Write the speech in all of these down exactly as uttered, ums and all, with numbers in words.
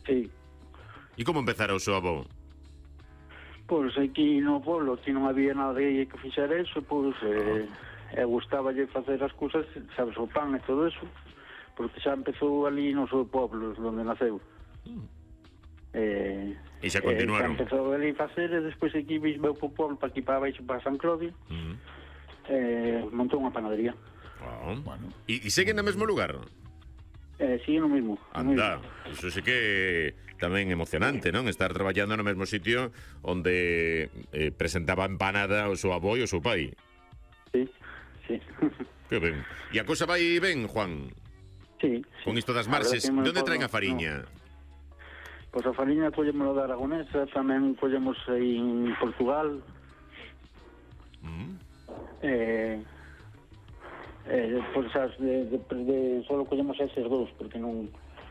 Sí. E como empezara o seu avó? Pois aquí no pueblo, aquí non había nada que fixer eso, pois eh, e gustaballe facer as cousas, sabes, o pan e todo eso, porque xa empezou ali no seu pueblo, onde naceu. Mm. Eh, E xa continuaron. Eh, xa empezou ali a facer, e despois aquí veu po pueblo, para aquí para baixo, para San Clodio, Mm. eh, montou unha panadería. Oh. Bueno. E, e seguen no mesmo lugar? Eh, sí, no mismo. Anda, iso sí que tamén emocionante, non? Estar traballando no mesmo sitio onde eh, presentaba empanada o seu avó e o seu pai. Sí, sí. Que ben. E a cousa vai ben, Juan? Sí, sí. Con isto das marxes, de onde traen a fariña? No. Pois a fariña collémoslo da Aragonesa, tamén collemos aí en Portugal. Mm. Eh... Eh, pois as de, de, de solo collemos eses dous, porque non...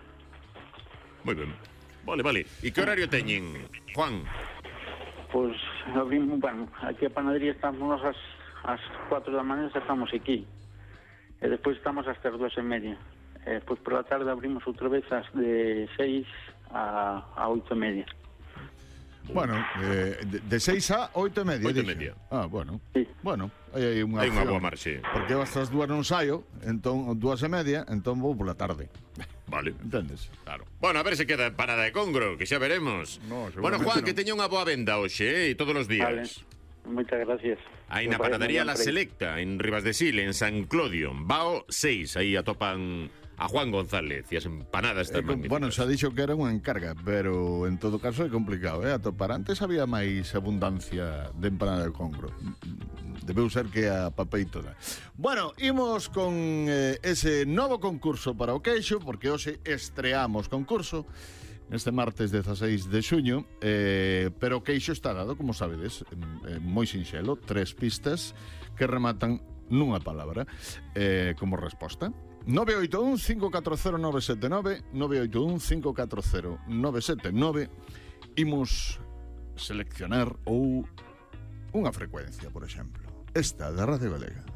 Moi ben. Vale, vale. E que horario teñen, Juan? Pois abrimos, bueno, aquí a panadería estamos ás, ás cuatro da mañá, estamos aquí. E despois estamos hasta as dúas e media. E despois por la tarde abrimos outra vez ás de seis a, a oito e media. Bueno, eh, de, de seis a oito e media. Oito e media. Ah, bueno. Sí. Bueno, aí hai unha Hai unha opción. boa marxe. Porque eu hasta as dúas non saio, entón dúas e media, entón vou pola tarde. Vale. Entendes? Claro. Bueno, a ver se queda empanada de congro, que xa veremos. No, bueno, Juan, non. que teña unha boa venda hoxe, eh, e todos os días. Vale. Moitas gracias. Aí na panadería La Selecta, en Rivas de Sil, en San Clodio, Bao seis, aí atopan a Juan González e as empanadas Eh, tan magníficas. bueno, xa dixo que era unha encarga, pero en todo caso é complicado, eh, atopar. Antes había máis abundancia de empanada de congro. Debeu ser que a papei toda. Bueno, imos con eh, ese novo concurso para o queixo, porque hoxe estreamos concurso neste martes dezaseis de xuño, eh, pero o queixo está dado, como sabedes, eh, moi sinxelo, tres pistas que rematan nunha palabra eh, como resposta. nove oito un cinco catro cero nove sete nove nove oito un cinco catro cero nove sete nove. Imos seleccionar ou unha frecuencia, por exemplo, esta da Radio Galega.